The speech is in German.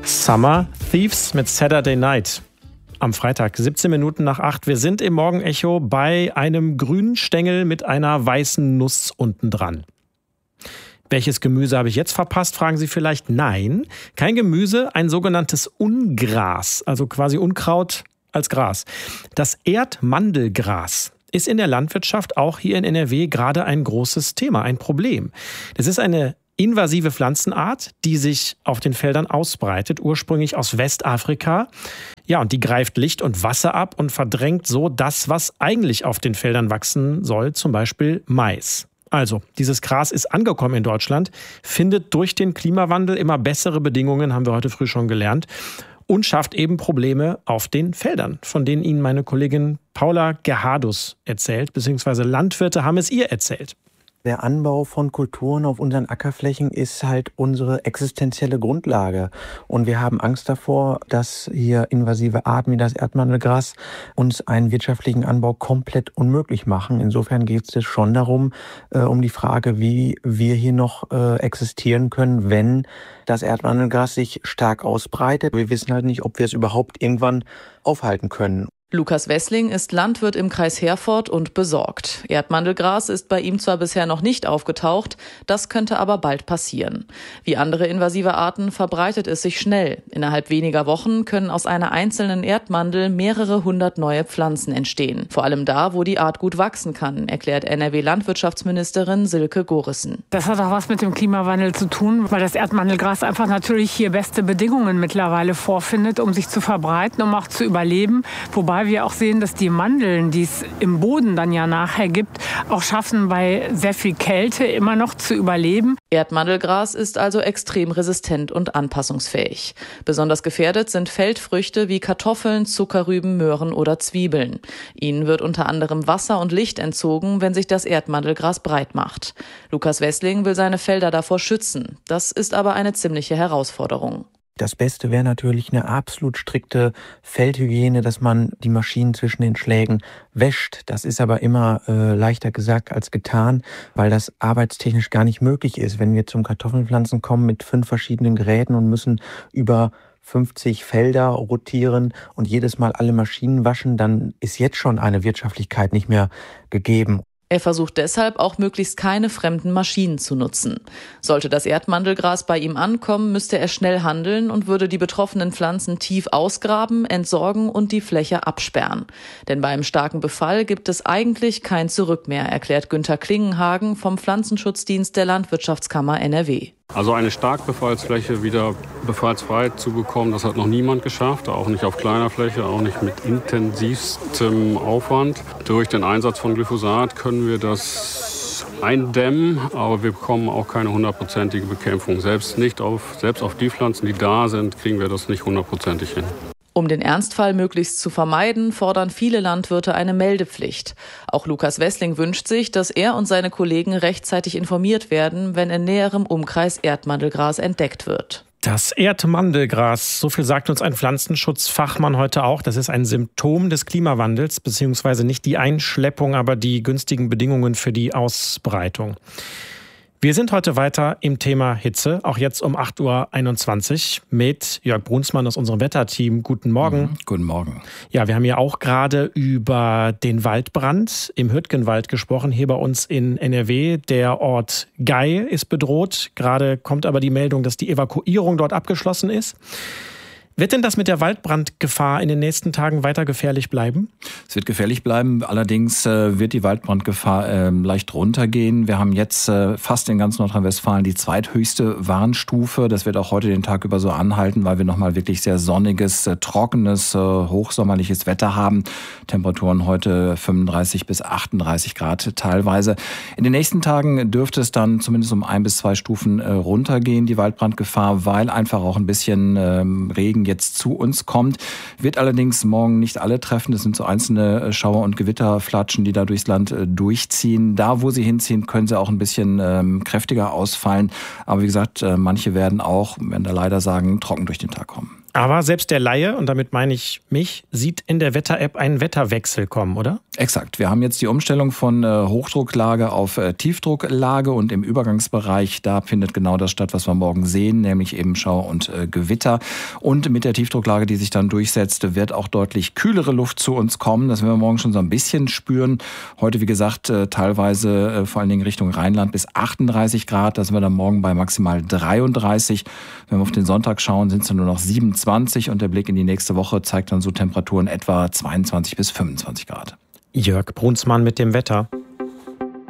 Summer Thieves mit Saturday Night. Am Freitag, 17 Minuten nach 8. Wir sind im Morgenecho bei einem grünen Stängel mit einer weißen Nuss unten dran. Welches Gemüse habe ich jetzt verpasst, fragen Sie vielleicht. Nein, kein Gemüse, ein sogenanntes Ungras, also quasi Unkraut als Gras. Das Erdmandelgras ist in der Landwirtschaft, auch hier in NRW, gerade ein großes Thema, ein Problem. Das ist eine invasive Pflanzenart, die sich auf den Feldern ausbreitet, ursprünglich aus Westafrika. Ja, und die greift Licht und Wasser ab und verdrängt so das, was eigentlich auf den Feldern wachsen soll, zum Beispiel Mais. Also, dieses Gras ist angekommen in Deutschland, findet durch den Klimawandel immer bessere Bedingungen, haben wir heute früh schon gelernt, und schafft eben Probleme auf den Feldern, von denen Ihnen meine Kollegin Paula Gerhardus erzählt, beziehungsweise Landwirte haben es ihr erzählt. Der Anbau von Kulturen auf unseren Ackerflächen ist halt unsere existenzielle Grundlage. Und wir haben Angst davor, dass hier invasive Arten wie das Erdmandelgras uns einen wirtschaftlichen Anbau komplett unmöglich machen. Insofern geht es schon darum, um die Frage, wie wir hier noch existieren können, wenn das Erdmandelgras sich stark ausbreitet. Wir wissen halt nicht, ob wir es überhaupt irgendwann aufhalten können. Lukas Wessling ist Landwirt im Kreis Herford und besorgt. Erdmandelgras ist bei ihm zwar bisher noch nicht aufgetaucht, das könnte aber bald passieren. Wie andere invasive Arten verbreitet es sich schnell. Innerhalb weniger Wochen können aus einer einzelnen Erdmandel mehrere hundert neue Pflanzen entstehen. Vor allem da, wo die Art gut wachsen kann, erklärt NRW-Landwirtschaftsministerin Silke Gorissen. Das hat auch was mit dem Klimawandel zu tun, weil das Erdmandelgras einfach natürlich hier beste Bedingungen mittlerweile vorfindet, um sich zu verbreiten, um auch zu überleben. Wobei wir auch sehen, dass die Mandeln, die es im Boden dann ja nachher gibt, auch schaffen, bei sehr viel Kälte immer noch zu überleben. Erdmandelgras ist also extrem resistent und anpassungsfähig. Besonders gefährdet sind Feldfrüchte wie Kartoffeln, Zuckerrüben, Möhren oder Zwiebeln. Ihnen wird unter anderem Wasser und Licht entzogen, wenn sich das Erdmandelgras breit macht. Lukas Wessling will seine Felder davor schützen. Das ist aber eine ziemliche Herausforderung. Das Beste wäre natürlich eine absolut strikte Feldhygiene, dass man die Maschinen zwischen den Schlägen wäscht. Das ist aber immer leichter gesagt als getan, weil das arbeitstechnisch gar nicht möglich ist. Wenn wir zum Kartoffelpflanzen kommen mit 5 verschiedenen Geräten und müssen über 50 Felder rotieren und jedes Mal alle Maschinen waschen, dann ist jetzt schon eine Wirtschaftlichkeit nicht mehr gegeben. Er versucht deshalb auch möglichst keine fremden Maschinen zu nutzen. Sollte das Erdmandelgras bei ihm ankommen, müsste er schnell handeln und würde die betroffenen Pflanzen tief ausgraben, entsorgen und die Fläche absperren. Denn bei einem starken Befall gibt es eigentlich kein Zurück mehr, erklärt Günther Klingenhagen vom Pflanzenschutzdienst der Landwirtschaftskammer NRW. Also eine Starkbefallsfläche wieder befallsfrei zu bekommen, das hat noch niemand geschafft, auch nicht auf kleiner Fläche, auch nicht mit intensivstem Aufwand. Durch den Einsatz von Glyphosat können wir das eindämmen, aber wir bekommen auch keine 100%ige Bekämpfung. Selbst auf die Pflanzen, die da sind, kriegen wir das nicht 100%ig hin. Um den Ernstfall möglichst zu vermeiden, fordern viele Landwirte eine Meldepflicht. Auch Lukas Wessling wünscht sich, dass er und seine Kollegen rechtzeitig informiert werden, wenn in näherem Umkreis Erdmandelgras entdeckt wird. Das Erdmandelgras, so viel sagt uns ein Pflanzenschutzfachmann heute auch, das ist ein Symptom des Klimawandels, beziehungsweise nicht die Einschleppung, aber die günstigen Bedingungen für die Ausbreitung. Wir sind heute weiter im Thema Hitze, auch jetzt um 8.21 Uhr mit Jörg Brunsmann aus unserem Wetterteam. Guten Morgen. Guten Morgen. Ja, wir haben ja auch gerade über den Waldbrand im Hürtgenwald gesprochen, hier bei uns in NRW. Der Ort Gey ist bedroht. Gerade kommt aber die Meldung, dass die Evakuierung dort abgeschlossen ist. Wird denn das mit der Waldbrandgefahr in den nächsten Tagen weiter gefährlich bleiben? Es wird gefährlich bleiben, allerdings wird die Waldbrandgefahr leicht runtergehen. Wir haben jetzt fast in ganz Nordrhein-Westfalen die zweithöchste Warnstufe. Das wird auch heute den Tag über so anhalten, weil wir nochmal wirklich sehr sonniges, trockenes, hochsommerliches Wetter haben. Temperaturen heute 35 bis 38 Grad teilweise. In den nächsten Tagen dürfte es dann zumindest um 1 bis 2 Stufen runtergehen, die Waldbrandgefahr, weil einfach auch ein bisschen Regen jetzt zu uns kommt. Wird allerdings morgen nicht alle treffen. Das sind so einzelne Schauer- und Gewitterflatschen, die da durchs Land durchziehen. Da, wo sie hinziehen, können sie auch ein bisschen kräftiger ausfallen. Aber wie gesagt, manche werden da leider sagen, trocken durch den Tag kommen. Aber selbst der Laie, und damit meine ich mich, sieht in der Wetter-App einen Wetterwechsel kommen, oder? Exakt. Wir haben jetzt die Umstellung von Hochdrucklage auf Tiefdrucklage und im Übergangsbereich, da findet genau das statt, was wir morgen sehen, nämlich eben Schauer und Gewitter. Und mit der Tiefdrucklage, die sich dann durchsetzt, wird auch deutlich kühlere Luft zu uns kommen. Das werden wir morgen schon so ein bisschen spüren. Heute, wie gesagt, teilweise vor allen Dingen Richtung Rheinland bis 38 Grad. Da sind wir dann morgen bei maximal 33. Wenn wir auf den Sonntag schauen, sind es nur noch 27 und der Blick in die nächste Woche zeigt dann so Temperaturen etwa 22 bis 25 Grad. Jörg Brunsmann mit dem Wetter.